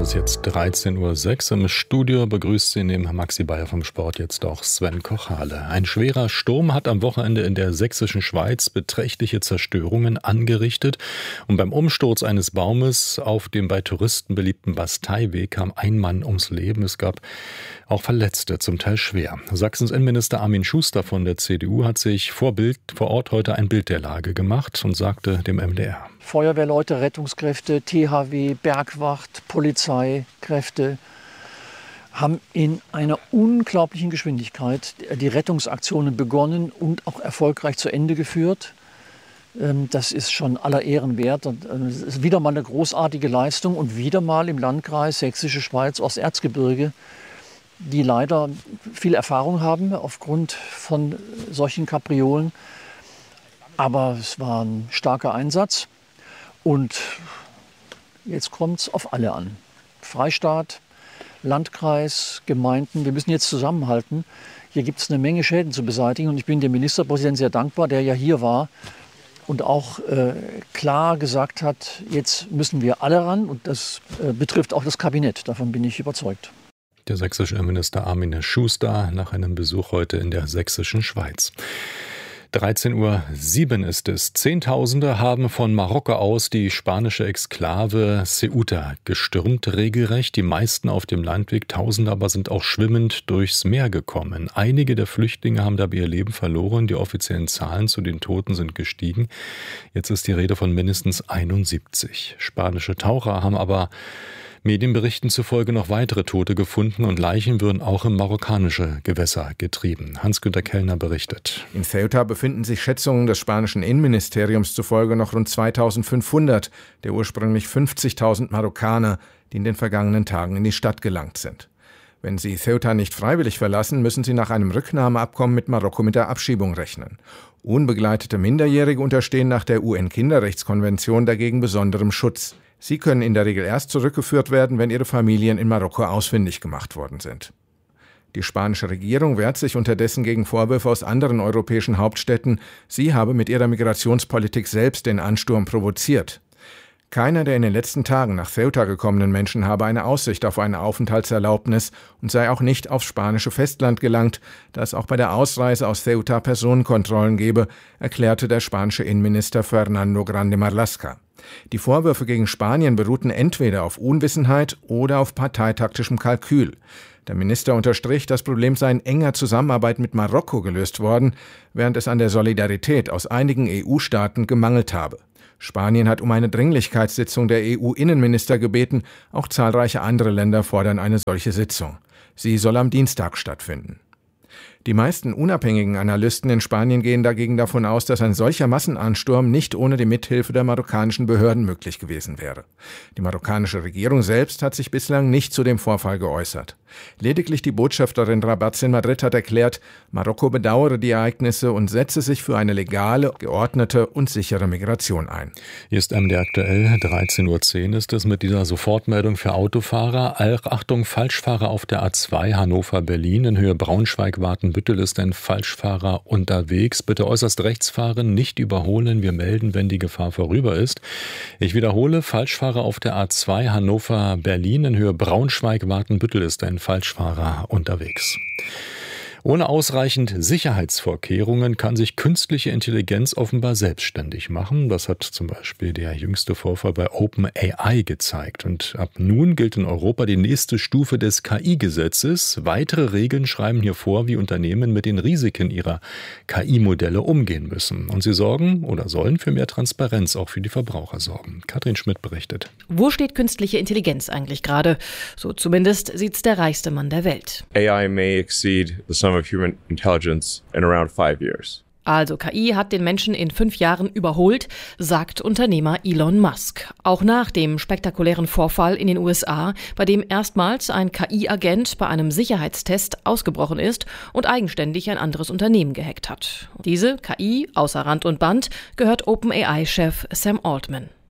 ist jetzt 13:06 Uhr. Im Studio begrüßt Sie neben Maxi Bayer vom Sport jetzt auch Sven Kochale. Ein schwerer Sturm hat am Wochenende in der sächsischen Schweiz beträchtliche Zerstörungen angerichtet. Und beim Umsturz eines Baumes auf dem bei Touristen beliebten Basteiweg kam ein Mann ums Leben. Es gab auch Verletzte, zum Teil schwer. Sachsens Innenminister Armin Schuster von der CDU hat sich vor Ort heute ein Bild der Lage gemacht und sagte dem MDR: Feuerwehrleute, Rettungskräfte, THW, Bergwacht, Polizeikräfte haben in einer unglaublichen Geschwindigkeit die Rettungsaktionen begonnen und auch erfolgreich zu Ende geführt. Das ist schon aller Ehren wert. Es ist wieder mal eine großartige Leistung und wieder mal im Landkreis Sächsische Schweiz, Osterzgebirge, die leider viel Erfahrung haben aufgrund von solchen Kapriolen. Aber es war ein starker Einsatz. Und jetzt kommt es auf alle an. Freistaat, Landkreis, Gemeinden, wir müssen jetzt zusammenhalten. Hier gibt es eine Menge Schäden zu beseitigen und ich bin dem Ministerpräsidenten sehr dankbar, der ja hier war und auch klar gesagt hat, jetzt müssen wir alle ran und das betrifft auch das Kabinett, davon bin ich überzeugt. Der sächsische Innenminister Armin Schuster nach einem Besuch heute in der sächsischen Schweiz. 13:07 Uhr ist es. Zehntausende haben von Marokko aus die spanische Exklave Ceuta gestürmt, regelrecht. Die meisten auf dem Landweg, Tausende aber sind auch schwimmend durchs Meer gekommen. Einige der Flüchtlinge haben dabei ihr Leben verloren. Die offiziellen Zahlen zu den Toten sind gestiegen. Jetzt ist die Rede von mindestens 71. Spanische Taucher haben aber Medienberichten zufolge noch weitere Tote gefunden und Leichen würden auch in marokkanische Gewässer getrieben. Hans-Günter Kellner berichtet. In Ceuta befinden sich Schätzungen des spanischen Innenministeriums zufolge noch rund 2500 der ursprünglich 50.000 Marokkaner, die in den vergangenen Tagen in die Stadt gelangt sind. Wenn sie Ceuta nicht freiwillig verlassen, müssen sie nach einem Rücknahmeabkommen mit Marokko mit der Abschiebung rechnen. Unbegleitete Minderjährige unterstehen nach der UN-Kinderrechtskonvention dagegen besonderem Schutz. Sie können in der Regel erst zurückgeführt werden, wenn ihre Familien in Marokko ausfindig gemacht worden sind. Die spanische Regierung wehrt sich unterdessen gegen Vorwürfe aus anderen europäischen Hauptstädten, sie habe mit ihrer Migrationspolitik selbst den Ansturm provoziert. Keiner der in den letzten Tagen nach Ceuta gekommenen Menschen habe eine Aussicht auf eine Aufenthaltserlaubnis und sei auch nicht aufs spanische Festland gelangt, da es auch bei der Ausreise aus Ceuta Personenkontrollen gebe, erklärte der spanische Innenminister Fernando Grande Marlaska. Die Vorwürfe gegen Spanien beruhten entweder auf Unwissenheit oder auf parteitaktischem Kalkül. Der Minister unterstrich, das Problem sei in enger Zusammenarbeit mit Marokko gelöst worden, während es an der Solidarität aus einigen EU-Staaten gemangelt habe. Spanien hat um eine Dringlichkeitssitzung der EU-Innenminister gebeten, auch zahlreiche andere Länder fordern eine solche Sitzung. Sie soll am Dienstag stattfinden. Die meisten unabhängigen Analysten in Spanien gehen dagegen davon aus, dass ein solcher Massenansturm nicht ohne die Mithilfe der marokkanischen Behörden möglich gewesen wäre. Die marokkanische Regierung selbst hat sich bislang nicht zu dem Vorfall geäußert. Lediglich die Botschafterin Rabats in Madrid hat erklärt, Marokko bedauere die Ereignisse und setze sich für eine legale, geordnete und sichere Migration ein. Hier ist MDR aktuell, 13:10 Uhr ist es mit dieser Sofortmeldung für Autofahrer. Achtung, Falschfahrer auf der A2 Hannover-Berlin in Höhe Braunschweig-Wartenbüttel ist ein Falschfahrer unterwegs. Bitte äußerst rechts fahren, nicht überholen. Wir melden, wenn die Gefahr vorüber ist. Ich wiederhole, Falschfahrer auf der A2 Hannover-Berlin in Höhe Braunschweig-Wartenbüttel ist ein Falschfahrer unterwegs. Ohne ausreichend Sicherheitsvorkehrungen kann sich künstliche Intelligenz offenbar selbstständig machen. Das hat zum Beispiel der jüngste Vorfall bei OpenAI gezeigt. Und ab nun gilt in Europa die nächste Stufe des KI-Gesetzes. Weitere Regeln schreiben hier vor, wie Unternehmen mit den Risiken ihrer KI-Modelle umgehen müssen. Und sie sollen für mehr Transparenz auch für die Verbraucher sorgen. Katrin Schmidt berichtet. Wo steht künstliche Intelligenz eigentlich gerade? So zumindest sieht's der reichste Mann der Welt. AI may exceed the sum of human intelligence in around 5 years. Also KI hat den Menschen in 5 Jahren überholt, sagt Unternehmer Elon Musk. Auch nach dem spektakulären Vorfall in den USA, bei dem erstmals ein KI-Agent bei einem Sicherheitstest ausgebrochen ist und eigenständig ein anderes Unternehmen gehackt hat. Diese KI, außer Rand und Band, gehört OpenAI-Chef Sam Altman.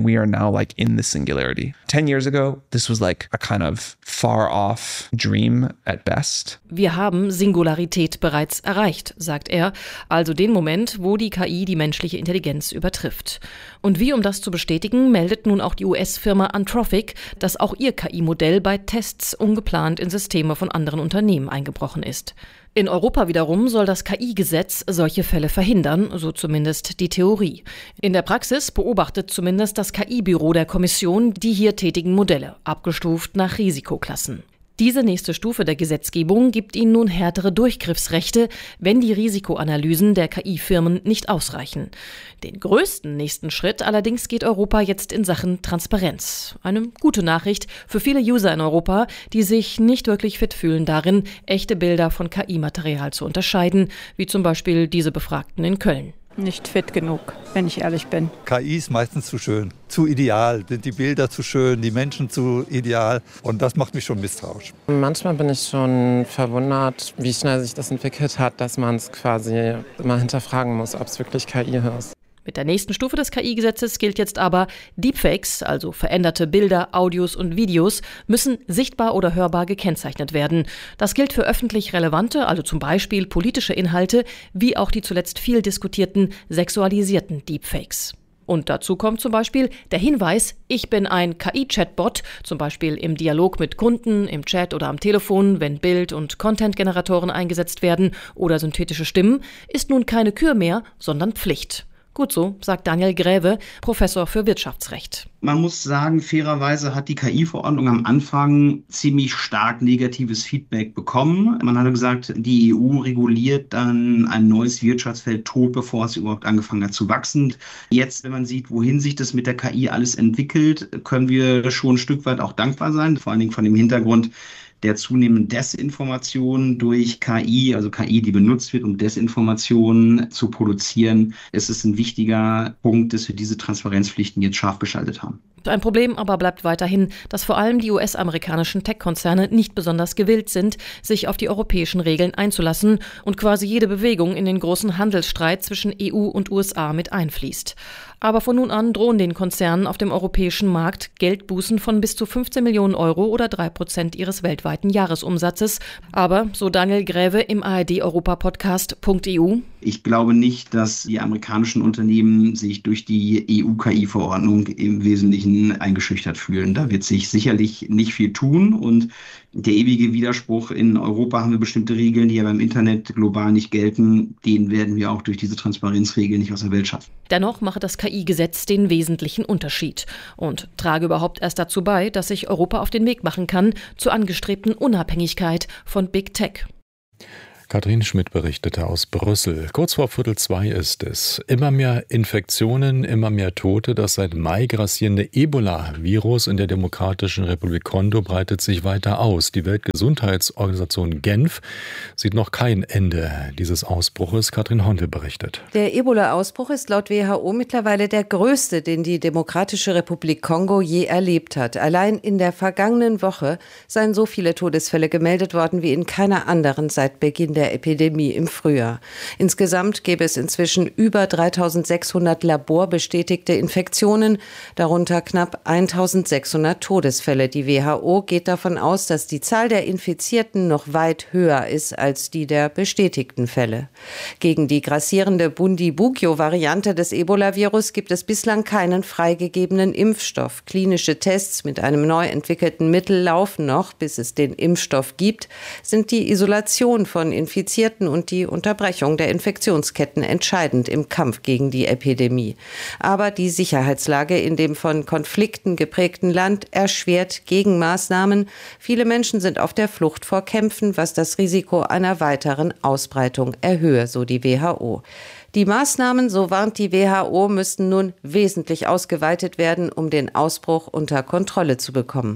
We are now like in the singularity. 10 years ago, this was like a kind of far off dream at best. Wir haben Singularität bereits erreicht, sagt er, also den Moment, wo die KI die menschliche Intelligenz übertrifft. Und wie, um das zu bestätigen, meldet nun auch die US-Firma Anthropic, dass auch ihr KI-Modell bei Tests ungeplant in Systeme von anderen Unternehmen eingebrochen ist. In Europa wiederum soll das KI-Gesetz solche Fälle verhindern, so zumindest die Theorie. In der Praxis beobachtet zumindest das KI-Büro der Kommission die hier tätigen Modelle, abgestuft nach Risikoklassen. Diese nächste Stufe der Gesetzgebung gibt ihnen nun härtere Durchgriffsrechte, wenn die Risikoanalysen der KI-Firmen nicht ausreichen. Den größten nächsten Schritt allerdings geht Europa jetzt in Sachen Transparenz. Eine gute Nachricht für viele User in Europa, die sich nicht wirklich fit fühlen darin, echte Bilder von KI-Material zu unterscheiden, wie zum Beispiel diese Befragten in Köln. Nicht fit genug, wenn ich ehrlich bin. KI ist meistens zu schön, zu ideal, sind die Bilder zu schön, die Menschen zu ideal und das macht mich schon misstrauisch. Manchmal bin ich schon verwundert, wie schnell sich das entwickelt hat, dass man es quasi mal hinterfragen muss, ob es wirklich KI ist. Mit der nächsten Stufe des KI-Gesetzes gilt jetzt aber, Deepfakes, also veränderte Bilder, Audios und Videos, müssen sichtbar oder hörbar gekennzeichnet werden. Das gilt für öffentlich relevante, also zum Beispiel politische Inhalte, wie auch die zuletzt viel diskutierten sexualisierten Deepfakes. Und dazu kommt zum Beispiel der Hinweis, ich bin ein KI-Chatbot, zum Beispiel im Dialog mit Kunden, im Chat oder am Telefon, wenn Bild- und Content-Generatoren eingesetzt werden oder synthetische Stimmen, ist nun keine Kür mehr, sondern Pflicht. Gut so, sagt Daniel Gräve, Professor für Wirtschaftsrecht. Man muss sagen, fairerweise hat die KI-Verordnung am Anfang ziemlich stark negatives Feedback bekommen. Man hat gesagt, die EU reguliert dann ein neues Wirtschaftsfeld tot, bevor es überhaupt angefangen hat zu wachsen. Jetzt, wenn man sieht, wohin sich das mit der KI alles entwickelt, können wir schon ein Stück weit auch dankbar sein, vor allen Dingen von dem Hintergrund der zunehmenden Desinformation durch KI, also KI, die benutzt wird, um Desinformation zu produzieren. Es ist ein wichtiger Punkt, dass wir diese Transparenzpflichten jetzt scharf geschaltet haben. Ein Problem aber bleibt weiterhin, dass vor allem die US-amerikanischen Tech-Konzerne nicht besonders gewillt sind, sich auf die europäischen Regeln einzulassen und quasi jede Bewegung in den großen Handelsstreit zwischen EU und USA mit einfließt. Aber von nun an drohen den Konzernen auf dem europäischen Markt Geldbußen von bis zu 15 Millionen Euro oder 3% ihres weltweiten Jahresumsatzes. Aber, so Daniel Gräve im ARD-Europa-Podcast .eu: Ich glaube nicht, dass die amerikanischen Unternehmen sich durch die EU-KI-Verordnung im Wesentlichen eingeschüchtert fühlen. Da wird sich sicherlich nicht viel tun und der ewige Widerspruch, in Europa haben wir bestimmte Regeln, die ja beim Internet global nicht gelten, den werden wir auch durch diese Transparenzregeln nicht aus der Welt schaffen. Dennoch mache das KI-Gesetz den wesentlichen Unterschied und trage überhaupt erst dazu bei, dass sich Europa auf den Weg machen kann zur angestrebten Unabhängigkeit von Big Tech. Katrin Schmidt berichtete aus Brüssel. Kurz vor 1:45 ist es. Immer mehr Infektionen, immer mehr Tote. Das seit Mai grassierende Ebola-Virus in der Demokratischen Republik Kongo breitet sich weiter aus. Die Weltgesundheitsorganisation Genf sieht noch kein Ende dieses Ausbruches. Katrin Hondel berichtet. Der Ebola-Ausbruch ist laut WHO mittlerweile der größte, den die Demokratische Republik Kongo je erlebt hat. Allein in der vergangenen Woche seien so viele Todesfälle gemeldet worden wie in keiner anderen seit Beginn der Epidemie im Frühjahr. Insgesamt gäbe es inzwischen über 3.600 laborbestätigte Infektionen, darunter knapp 1.600 Todesfälle. Die WHO geht davon aus, dass die Zahl der Infizierten noch weit höher ist als die der bestätigten Fälle. Gegen die grassierende Bundibugyo-Variante des Ebola-Virus gibt es bislang keinen freigegebenen Impfstoff. Klinische Tests mit einem neu entwickelten Mittel laufen noch, bis es den Impfstoff gibt, sind die Isolation von Infizierten und die Unterbrechung der Infektionsketten entscheidend im Kampf gegen die Epidemie. Aber die Sicherheitslage in dem von Konflikten geprägten Land erschwert Gegenmaßnahmen. Viele Menschen sind auf der Flucht vor Kämpfen, was das Risiko einer weiteren Ausbreitung erhöhe, so die WHO. Die Maßnahmen, so warnt die WHO, müssten nun wesentlich ausgeweitet werden, um den Ausbruch unter Kontrolle zu bekommen.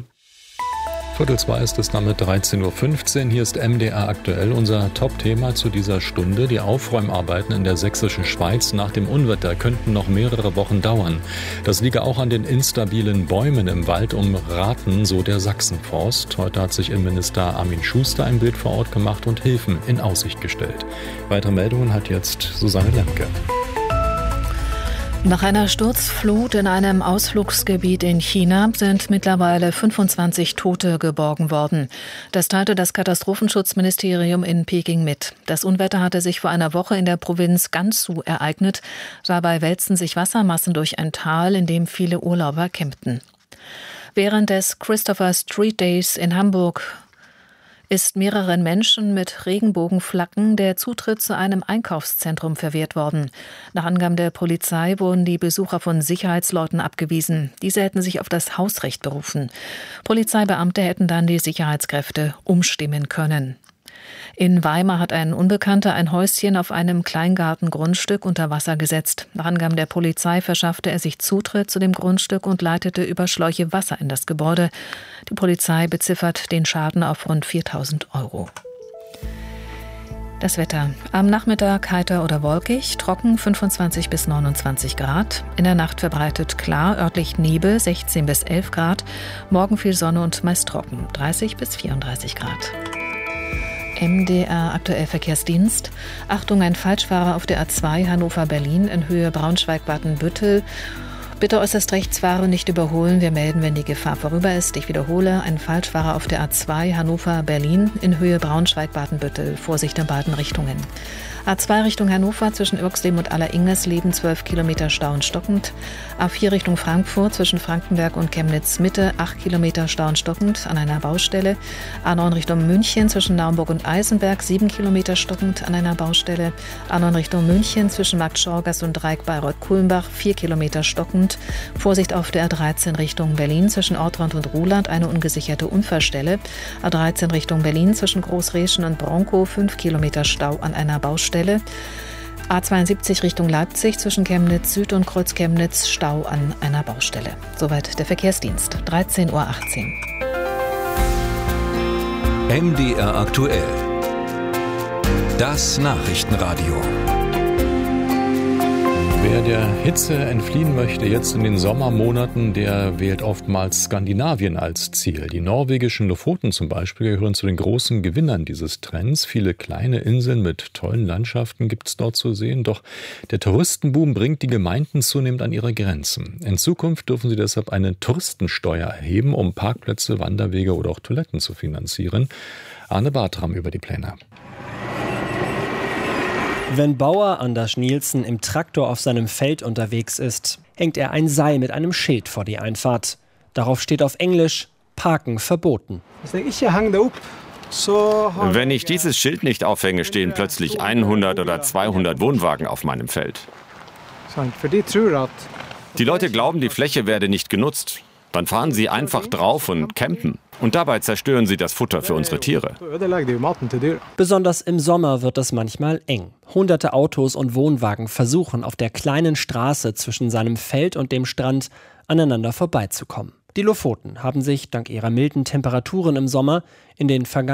1:45 ist es damit 13:15 Uhr. Hier ist MDR aktuell. Unser Top-Thema zu dieser Stunde. Die Aufräumarbeiten in der sächsischen Schweiz nach dem Unwetter könnten noch mehrere Wochen dauern. Das liege auch an den instabilen Bäumen im Wald um Rathen, so der Sachsenforst. Heute hat sich Innenminister Armin Schuster ein Bild vor Ort gemacht und Hilfen in Aussicht gestellt. Weitere Meldungen hat jetzt Susanne Lemke. Nach einer Sturzflut in einem Ausflugsgebiet in China sind mittlerweile 25 Tote geborgen worden. Das teilte das Katastrophenschutzministerium in Peking mit. Das Unwetter hatte sich vor einer Woche in der Provinz Gansu ereignet. Dabei wälzten sich Wassermassen durch ein Tal, in dem viele Urlauber campten. Während des Christopher Street Days in Hamburg ist mehreren Menschen mit Regenbogenflaggen der Zutritt zu einem Einkaufszentrum verwehrt worden. Nach Angaben der Polizei wurden die Besucher von Sicherheitsleuten abgewiesen. Diese hätten sich auf das Hausrecht berufen. Polizeibeamte hätten dann die Sicherheitskräfte umstimmen können. In Weimar hat ein Unbekannter ein Häuschen auf einem Kleingartengrundstück unter Wasser gesetzt. Nach Angaben der Polizei verschaffte er sich Zutritt zu dem Grundstück und leitete über Schläuche Wasser in das Gebäude. Die Polizei beziffert den Schaden auf rund 4.000 €. Das Wetter. Am Nachmittag heiter oder wolkig, trocken 25 bis 29 Grad. In der Nacht verbreitet klar, örtlich Nebel 16 bis 11 Grad. Morgen viel Sonne und meist trocken 30 bis 34 Grad. MDR aktuell Verkehrsdienst. Achtung, ein Falschfahrer auf der A2 Hannover-Berlin in Höhe Braunschweig-Baden-Büttel. Bitte äußerst rechts fahren, nicht überholen. Wir melden, wenn die Gefahr vorüber ist. Ich wiederhole, ein Falschfahrer auf der A2 Hannover-Berlin in Höhe Braunschweig-Baden-Büttel. Vorsicht in beiden Richtungen. A2 Richtung Hannover zwischen Irxleben und Alleringnersleben 12 Kilometer Stau und stockend. A4 Richtung Frankfurt zwischen Frankenberg und Chemnitz Mitte 8 Kilometer Stau und stockend an einer Baustelle. A9 Richtung München zwischen Naumburg und Eisenberg 7 Kilometer stockend an einer Baustelle. A9 Richtung München zwischen Markt Schorgast und Dreieck Bayreuth-Kulmbach 4 Kilometer stockend. Vorsicht auf der A13 Richtung Berlin zwischen Ortrand und Ruhland eine ungesicherte Unfallstelle. A13 Richtung Berlin zwischen Großreschen und Bronkow 5 Kilometer Stau an einer Baustelle. A72 Richtung Leipzig zwischen Chemnitz Süd und Kreuz Chemnitz Stau an einer Baustelle. Soweit der Verkehrsdienst. 13:18 Uhr. MDR aktuell. Das Nachrichtenradio. Wer der Hitze entfliehen möchte jetzt in den Sommermonaten, der wählt oftmals Skandinavien als Ziel. Die norwegischen Lofoten zum Beispiel gehören zu den großen Gewinnern dieses Trends. Viele kleine Inseln mit tollen Landschaften gibt es dort zu sehen. Doch der Touristenboom bringt die Gemeinden zunehmend an ihre Grenzen. In Zukunft dürfen sie deshalb eine Touristensteuer erheben, um Parkplätze, Wanderwege oder auch Toiletten zu finanzieren. Arne Bartram über die Pläne. Wenn Bauer Anders Nielsen im Traktor auf seinem Feld unterwegs ist, hängt er ein Seil mit einem Schild vor die Einfahrt. Darauf steht auf Englisch: Parken verboten. Wenn ich dieses Schild nicht aufhänge, stehen plötzlich 100 oder 200 Wohnwagen auf meinem Feld. Die Leute glauben, die Fläche werde nicht genutzt. Dann fahren sie einfach drauf und campen. Und dabei zerstören sie das Futter für unsere Tiere. Besonders im Sommer wird es manchmal eng. Hunderte Autos und Wohnwagen versuchen, auf der kleinen Straße zwischen seinem Feld und dem Strand aneinander vorbeizukommen. Die Lofoten haben sich dank ihrer milden Temperaturen im Sommer in den vergangenen